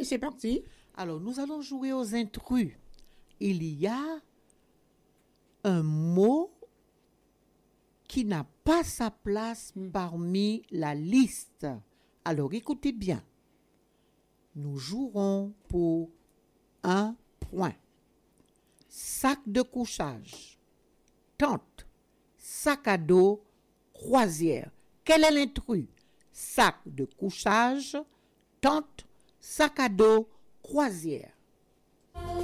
c'est parti. Alors, nous allons jouer aux intrus. Il y a un mot qui n'a pas sa place parmi la liste. Alors, écoutez bien. Nous jouerons pour 1 point. Sac de couchage, tente, sac à dos, croisière. Quel est l'intrus? Sac de couchage, tente, sac à dos, croisière.